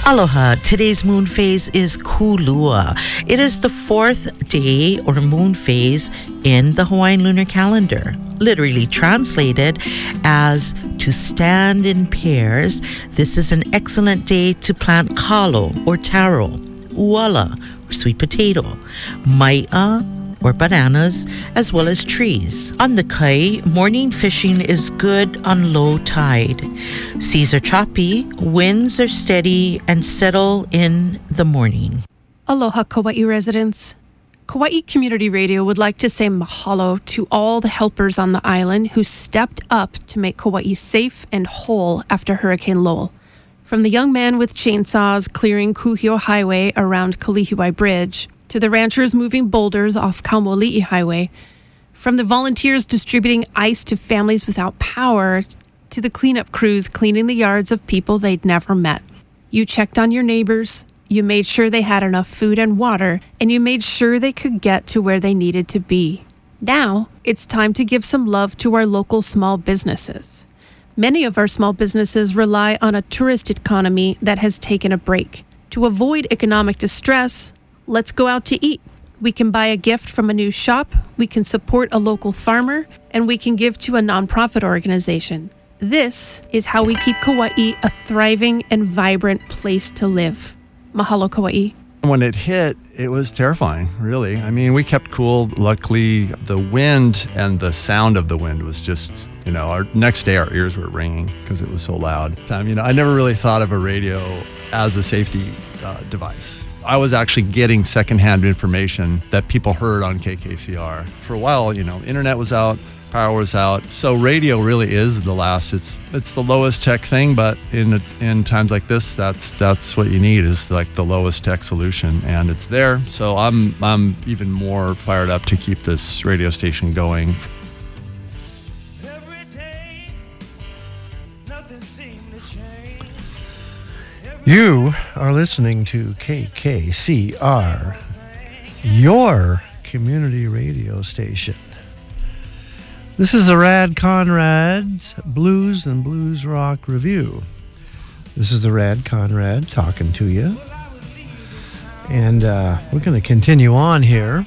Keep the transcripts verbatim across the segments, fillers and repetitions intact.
Aloha. Today's moon phase is Kulua. It is the fourth day or moon phase in the Hawaiian lunar calendar. Literally translated as to stand in pairs, this is an excellent day to plant kalo or taro, uala or sweet potato, mai'a or bananas, as well as trees. On the kai, morning fishing is good on low tide. Seas are choppy, winds are steady, and settle in the morning. Aloha, Kauai residents. Kauai Community Radio would like to say mahalo to all the helpers on the island who stepped up to make Kauai safe and whole after Hurricane Lowell. From the young man with chainsaws clearing Kuhio Highway around Kalihiwai Bridge, to the ranchers moving boulders off Kaumoli'i Highway, from the volunteers distributing ice to families without power, to the cleanup crews cleaning the yards of people they'd never met. You checked on your neighbors, you made sure they had enough food and water, and you made sure they could get to where they needed to be. Now, it's time to give some love to our local small businesses. Many of our small businesses rely on a tourist economy that has taken a break. To avoid economic distress, let's go out to eat. We can buy a gift from a new shop, we can support a local farmer, and we can give to a nonprofit organization. This is how we keep Kauai a thriving and vibrant place to live. Mahalo, Kauai. When it hit, it was terrifying, really. I mean, we kept cool. Luckily, the wind and the sound of the wind was just, you know, our next day our ears were ringing because it was so loud. Um, you know, I never really thought of a radio as a safety uh, device. I was actually getting secondhand information that people heard on K K C R. For a while, you know, internet was out, power was out. So radio really is the last. It's it's the lowest tech thing, but in in times like this, that's that's what you need is like the lowest tech solution, and it's there. So I'm I'm even more fired up to keep this radio station going. You are listening to K K C R, your community radio station. This is the Rad Conrad's Blues and Blues Rock Review. This is the Rad Conrad talking to you. And uh, we're going to continue on here.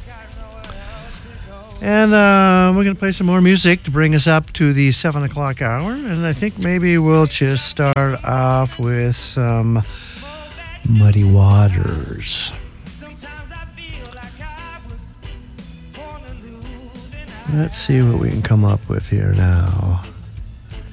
And uh, we're going to play some more music to bring us up to the seven o'clock hour. And I think maybe we'll just start off with some Muddy Waters. Let's see what we can come up with here now.